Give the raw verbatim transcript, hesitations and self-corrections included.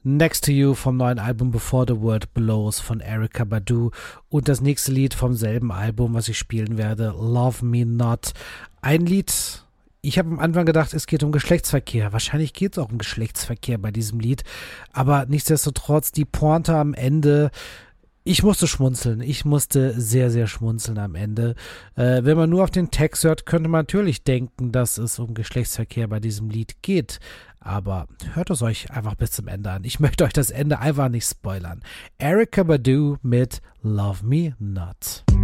Next to You vom neuen Album Before the World Blows von Erykah Badu und das nächste Lied vom selben Album, was ich spielen werde, Love Me Not. Ein Lied, ich habe am Anfang gedacht, es geht um Geschlechtsverkehr. Wahrscheinlich geht es auch um Geschlechtsverkehr bei diesem Lied, aber nichtsdestotrotz die Pointe am Ende. Ich musste schmunzeln. Ich musste sehr, sehr schmunzeln am Ende. Äh, wenn man nur auf den Text hört, könnte man natürlich denken, dass es um Geschlechtsverkehr bei diesem Lied geht. Aber hört es euch einfach bis zum Ende an. Ich möchte euch das Ende einfach nicht spoilern. Erykah Badu mit Love Me Not.